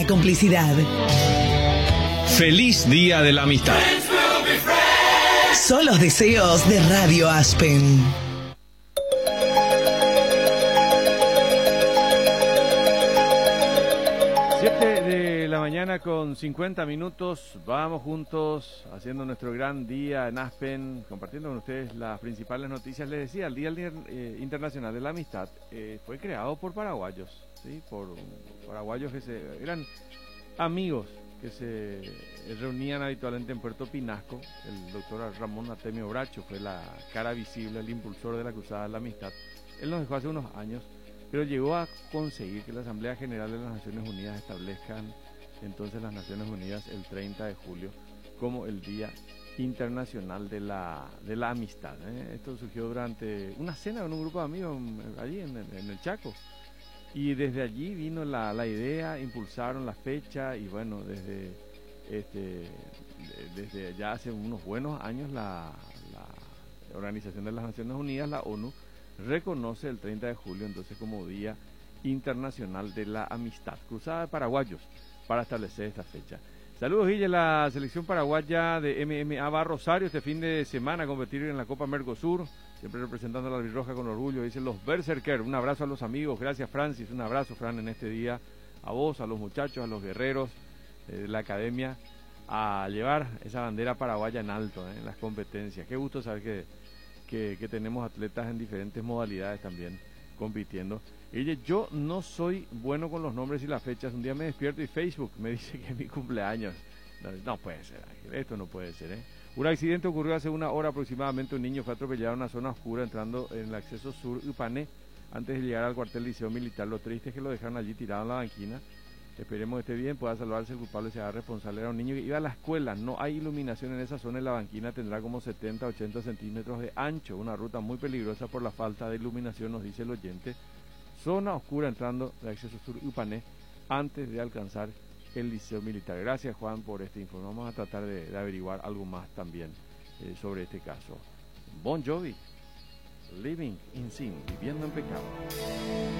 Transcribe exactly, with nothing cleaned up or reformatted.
la complicidad. Feliz Día de la Amistad. Son los deseos de Radio Aspen. siete de la mañana con cincuenta minutos, vamos juntos haciendo nuestro gran día en Aspen, compartiendo con ustedes las principales noticias. Les decía, el Día eh, Internacional de la Amistad eh, fue creado por paraguayos, ¿sí? Por paraguayos que se, eran amigos que se reunían habitualmente en Puerto Pinasco. El doctor Ramón Artemio Bracho fue la cara visible, el impulsor de la Cruzada de la Amistad. Él nos dejó hace unos años, pero llegó a conseguir que la Asamblea General de las Naciones Unidas establezcan entonces las Naciones Unidas el treinta de julio como el Día Internacional de la, de la Amistad, ¿eh? Esto surgió durante una cena con un grupo de amigos allí en, en el Chaco, y desde allí vino la, la idea, impulsaron la fecha, y bueno, desde, este, desde ya hace unos buenos años la, la Organización de las Naciones Unidas, la ONU, reconoce el treinta de julio entonces como Día Internacional de la Amistad. Cruzada de paraguayos para establecer esta fecha. Saludos, Guille. La selección paraguaya de M M A va a Rosario este fin de semana a competir en la Copa Mercosur, siempre representando a la albirroja con orgullo, dicen los Berserker. Un abrazo a los amigos, gracias Francis, un abrazo Fran en este día, a vos, a los muchachos, a los guerreros eh, de la academia, a llevar esa bandera paraguaya en alto, eh, en las competencias. Qué gusto saber que, que, que tenemos atletas en diferentes modalidades también compitiendo. Y oye, yo no soy bueno con los nombres y las fechas. Un día me despierto y Facebook me dice que es mi cumpleaños. No, no puede ser, esto no puede ser, ¿eh? Un accidente ocurrió hace una hora aproximadamente. Un niño fue atropellado en una zona oscura entrando en el acceso sur Upané antes de llegar al cuartel liceo militar. Lo triste es que lo dejaron allí tirado en la banquina. Esperemos que esté bien, pueda salvarse el culpable, se haga responsable. Era un niño que iba a la escuela, no hay iluminación en esa zona y la banquina tendrá como setenta, ochenta centímetros de ancho. Una ruta muy peligrosa por la falta de iluminación, nos dice el oyente. Zona oscura entrando de acceso sur Upané antes de alcanzar el liceo militar. Gracias, Juan, por este informe. Vamos a tratar de, de averiguar algo más también eh, sobre este caso. Bon Jovi, Living in Sin, viviendo en pecado.